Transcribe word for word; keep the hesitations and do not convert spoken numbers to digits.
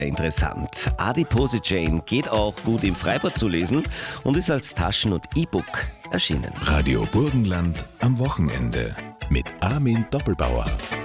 Interessant. Adipose Jane geht auch gut im Freibad zu lesen und ist als Taschen- und E-Book erschienen. Radio Burgenland am Wochenende mit Armin Doppelbauer.